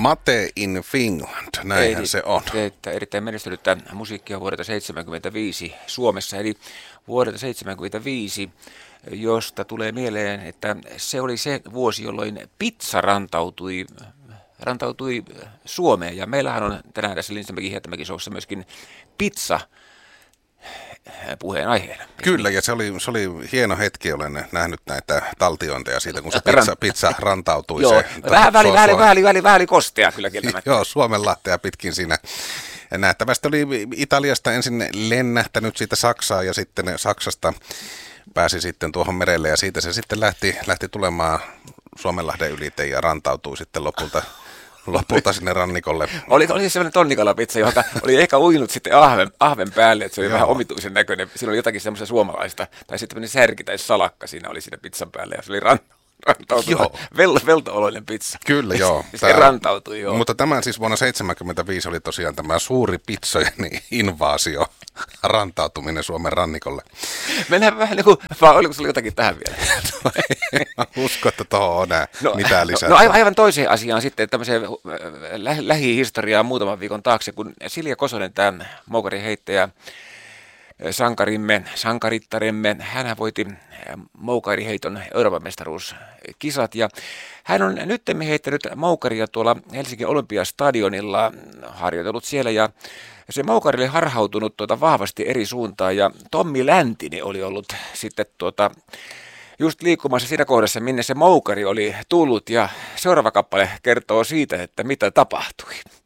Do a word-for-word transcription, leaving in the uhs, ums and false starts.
Mate in Finland, näinhän Eri, se on. Että erittäin menestynyttä musiikkia vuodelta seitsemänkymmentäviisi Suomessa, eli vuodelta seitsemänkymmentäviisi, josta tulee mieleen, että se oli se vuosi, jolloin pizza rantautui, rantautui Suomeen. Ja meillähän on tänään tässä Lindströmin Hietamäki Showssa myöskin pizza puheen aiheena. Kyllä, ja se oli, se oli hieno hetki, olen nähnyt näitä taltiointeja siitä, kun se pizza, pizza rantautui. Joo, se, vähän väli, so, väli, so, väli, väli, väli kostea kyllä kieltämättä. Joo, Suomenlahtea pitkin siinä. Nähtävästi oli Italiasta ensin lennähtänyt siitä Saksaan ja sitten Saksasta pääsi sitten tuohon merelle ja siitä se sitten lähti, lähti tulemaan Suomenlahden ylite ja rantautui sitten lopulta. Lopulta sinne rannikolle. Oli, oli sellainen tonnikalapizza, johon oli ehkä uinut sitten ahven, ahven päälle, että se oli Joo. vähän omituisen näköinen. Siinä oli jotakin semmoista suomalaista, tai sitten tämmöinen särki tai salakka siinä oli siinä pizzan päälle, ja se oli ran, rantautunut, vel, velto-oloinen pizza. Kyllä, joo. Se tämä, rantautui, joo. Mutta tämä siis vuonna seitsemänkymmentäviisi oli tosiaan tämä suuri pizzojen invaasio, rantautuminen Suomen rannikolle. Mennään vähän niin kuin, vai oliko sulla jotakin tähän vielä? Mä uskon, että tuohon on enää no, mitään lisää. No, no aivan toiseen asiaan sitten, tämmöiseen lä- lähihistoriaan muutaman viikon taakse, kun Silja Kosonen, tämä moukariheittäjä, sankarimme, sankarittaremme, hänhän voiti moukariheiton Euroopan mestaruuskisat ja hän on nyt heittänyt moukaria tuolla Helsingin Olympiastadionilla, harjoitellut siellä ja se moukari oli harhautunut tuota vahvasti eri suuntaan ja Tommi Läntinen oli ollut sitten tuota just liikkumassa siinä kohdassa, minne se moukari oli tullut ja seuraava kappale kertoo siitä, että mitä tapahtui.